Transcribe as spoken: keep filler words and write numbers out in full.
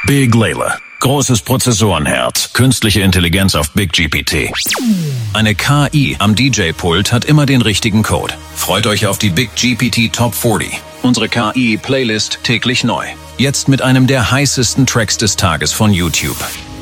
Big Layla. Großes Prozessorenherz. Künstliche Intelligenz auf Big G P T. Eine K I am D J-Pult hat immer den richtigen Code. Freut euch auf die Big G P T Top vierzig. Unsere K I-Playlist täglich neu. Jetzt mit einem der heißesten Tracks des Tages von YouTube.